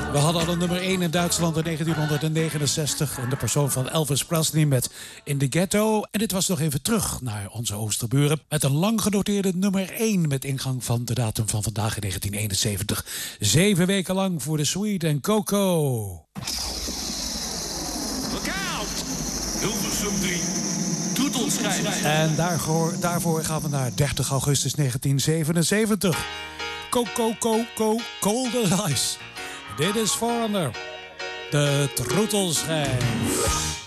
We hadden al een nummer 1 in Duitsland in 1969... in de persoon van Elvis Presley met In the Ghetto. En dit was nog even terug naar onze oosterburen... met een lang genoteerde nummer 1... met ingang van de datum van vandaag in 1971. 7 weken lang voor de Sweet en Coco. Look out! Hilversum 3. Troetelschijf. En daarvoor gaan we naar 30 augustus 1977. Golden Ice. Dit is Foreigner. De Troetelschijf.